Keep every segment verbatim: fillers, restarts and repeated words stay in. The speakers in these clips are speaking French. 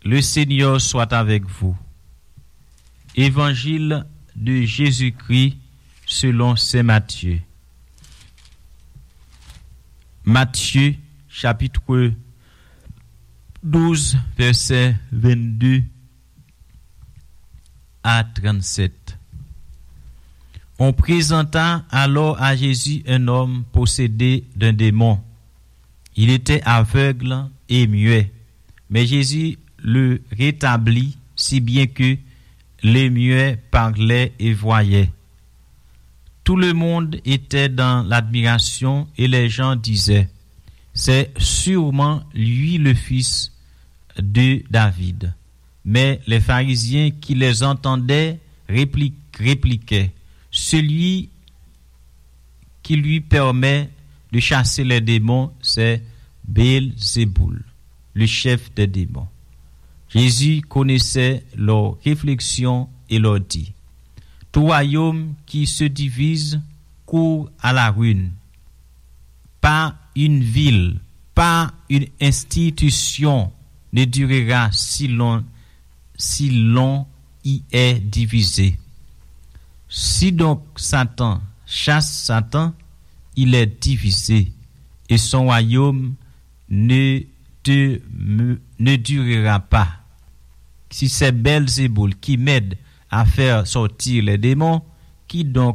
Le Seigneur soit avec vous. Évangile de Jésus-Christ selon saint Matthieu. Matthieu chapitre douze verset vingt-deux à trente-sept. On présenta alors à Jésus un homme possédé d'un démon. Il était aveugle et muet, mais Jésus le rétablit si bien que les muets parlaient et voyaient. Tout le monde était dans l'admiration et les gens disaient: c'est sûrement lui le fils de David. Mais les pharisiens qui les entendaient répliqu- répliquaient: celui qui lui permet de chasser les démons, c'est Béelzéboul, le chef des démons. Jésus connaissait leurs réflexions et leur dit: tout royaume qui se divise court à la ruine. Pas une ville, pas une institution ne durera si long, si long y est divisé. Si donc Satan chasse Satan, il est divisé, et son royaume ne, te, ne durera pas. Si c'est Béelzéboul qui m'aide à faire sortir les démons, qui donc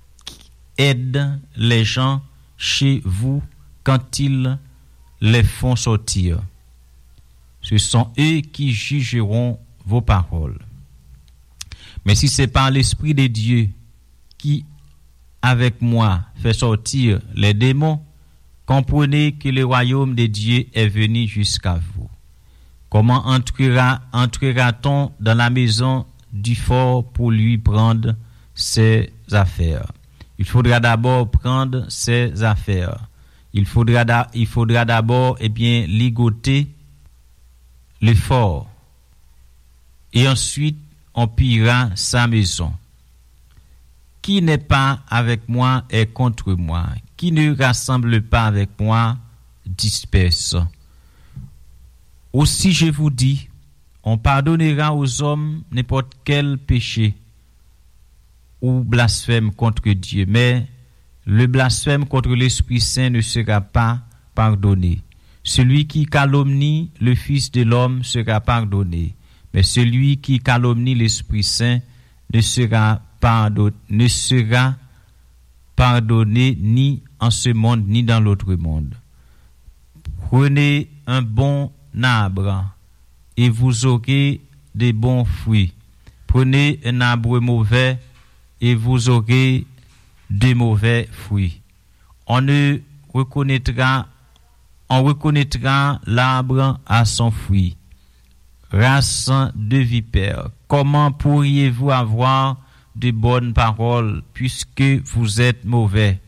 aide les gens chez vous quand ils les font sortir? Ce sont eux qui jugeront vos paroles. Mais si c'est par l'Esprit de Dieu qui, avec moi, fait sortir les démons, comprenez que le royaume de Dieu est venu jusqu'à vous. Comment entrera, entrera-t-on dans la maison du fort pour lui prendre ses affaires? Il faudra d'abord prendre ses affaires. Il faudra, da, il faudra d'abord, eh bien, ligoter le fort. Et ensuite, on pillera sa maison. Qui n'est pas avec moi est contre moi. Qui ne rassemble pas avec moi disperse. Aussi je vous dis, on pardonnera aux hommes n'importe quel péché ou blasphème contre Dieu, mais le blasphème contre l'Esprit Saint ne sera pas pardonné. Celui qui calomnie le Fils de l'homme sera pardonné, mais celui qui calomnie l'Esprit Saint ne sera pardonné, ne sera pardonné ni en ce monde ni dans l'autre monde. Prenez un bon arbre et vous aurez des bons fruits. Prenez un arbre mauvais et vous aurez de mauvais fruits. On ne reconnaîtra, on reconnaîtra l'arbre à son fruit. Race de vipères, comment pourriez-vous avoir de bonnes paroles puisque vous êtes mauvais?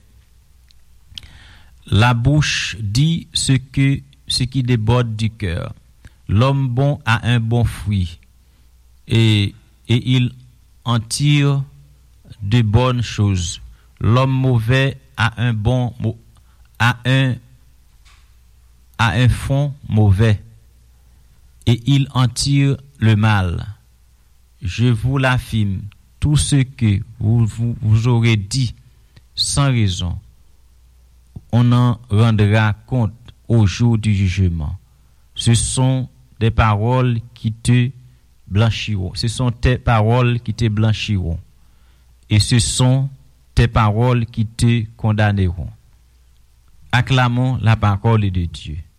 La bouche dit ce que ce qui déborde du cœur. L'homme bon a un bon fruit et, et il en tire de bonnes choses. L'homme mauvais a un bon a un a un fond mauvais et il en tire le mal. Je vous l'affirme, tout ce que vous, vous, vous aurez dit sans raison, on en rendra compte au jour du jugement. Ce sont des paroles qui te blanchiront. Ce sont tes paroles qui te blanchiront. Et ce sont tes paroles qui te condamneront. Acclamons la parole de Dieu.